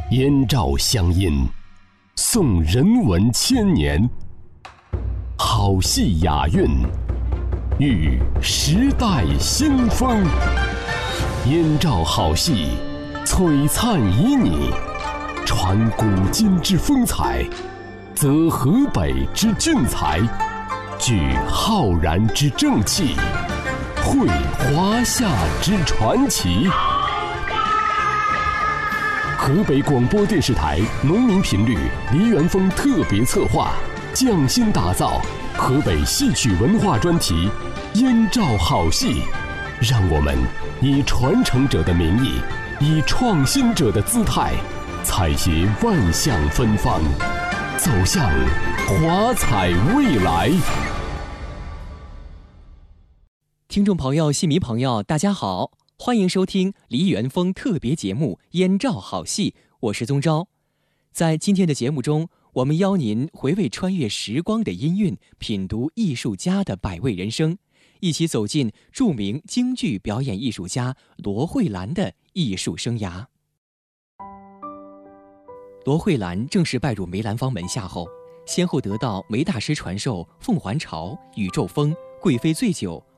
燕赵乡音，颂人文千年，好戏雅韵，遇时代新风。燕赵好戏，璀璨旖旎，传古今之风采，则河北之俊才，聚浩然之正气，绘华夏之传奇。河北广播电视台农民频率梨园风特别策划，匠心打造河北戏曲文化专题《燕赵好戏》，让我们以传承者的名义，以创新者的姿态，采撷万象芬芳，走向华彩未来。 听众朋友、戏迷朋友，大家好，欢迎收听梨园风特别节目《燕赵好戏》，我是宗昭。在今天的节目中，我们邀您回味穿越时光的音韵，品读艺术家的百味人生，一起走进著名京剧表演艺术家罗慧兰的艺术生涯。罗慧兰正式拜入梅兰芳门下后，先后得到梅大师传授《凤还巢》《宇宙风》《贵妃醉酒》